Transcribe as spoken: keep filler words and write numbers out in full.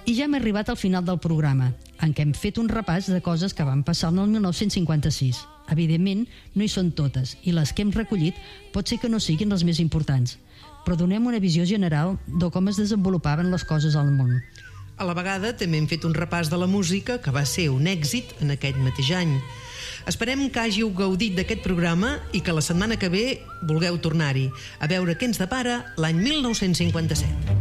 I ja hem arribat al final del programa, en què hem fet un repàs de coses que van passar en el mil nou-cents cinquanta-sis. Evidentment, no hi són totes, i les que hem recollit pot ser que no siguin les més importants, però donem una visió general de com es desenvolupaven les coses al món. A la vegada també hem fet un repàs de la música que va ser un èxit en aquest mateix any. Esperem que hàgiu gaudit d'aquest programa i que la setmana que ve vulgueu tornar-hi a veure què ens depara l'any mil nou-cents cinquanta-set.